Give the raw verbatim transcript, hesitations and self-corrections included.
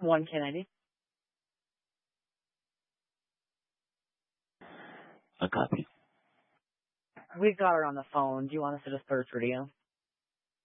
One Kennedy. A copy. We've got her on the phone. Do you want us to just search her, do you?